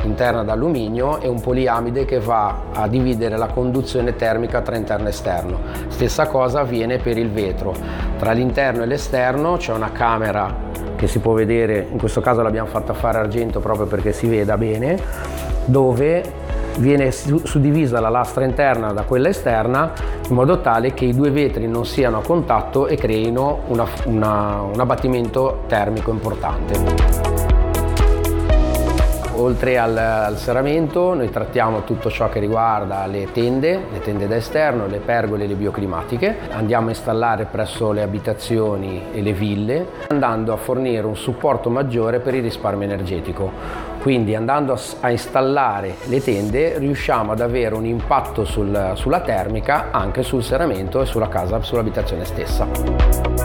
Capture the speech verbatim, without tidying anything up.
interna d'alluminio e un poliamide che va a dividere la conduzione termica tra interno e esterno. Stessa cosa avviene per il vetro. Tra l'interno e l'esterno c'è una camera che si può vedere, in questo caso l'abbiamo fatta fare argento proprio perché si veda bene, dove viene suddivisa la lastra interna da quella esterna in modo tale che i due vetri non siano a contatto e creino una, una, un abbattimento termico importante. Oltre al, al serramento noi trattiamo tutto ciò che riguarda le tende, le tende da esterno, le pergole e le bioclimatiche. Andiamo a installare presso le abitazioni e le ville, andando a fornire un supporto maggiore per il risparmio energetico. Quindi andando a, a installare le tende riusciamo ad avere un impatto sul, sulla termica anche sul serramento e sulla casa, sull'abitazione stessa.